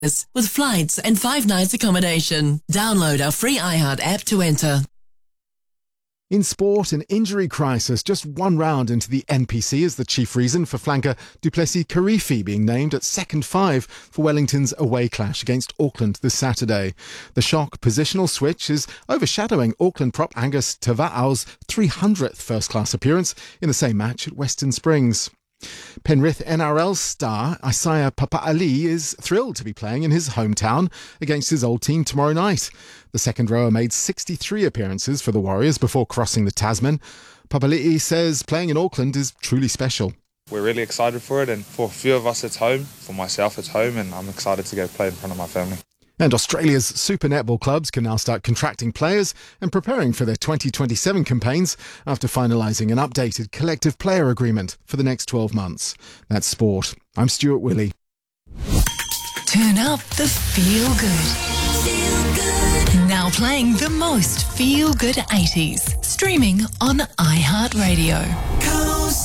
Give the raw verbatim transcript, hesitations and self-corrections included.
with flights and five nights accommodation. Download our free iHeart app to enter. In sport, an injury crisis just one round into the N P C is the chief reason for flanker du Plessis-Kirifi being named at second five for Wellington's away clash against Auckland this Saturday. The shock positional switch is overshadowing Auckland prop Angus Tava'au's three hundredth first-class appearance in the same match at Western Springs. Penrith N R L star Isaiah Papa'ali is thrilled to be playing in his hometown against his old team tomorrow night. The second rower made sixty-three appearances for the Warriors before crossing the Tasman. Papa'ali says playing in Auckland is truly special. We're really excited for it, and for a few of us it's home. For myself it's home, and I'm excited to go play in front of my family. And Australia's Super Netball clubs can now start contracting players and preparing for their twenty twenty-seven campaigns after finalising an updated collective player agreement for the next twelve months. That's sport. I'm Stuart Willey. Turn up the feel good. Feel good. Now playing the most feel good eighties. Streaming on iHeartRadio.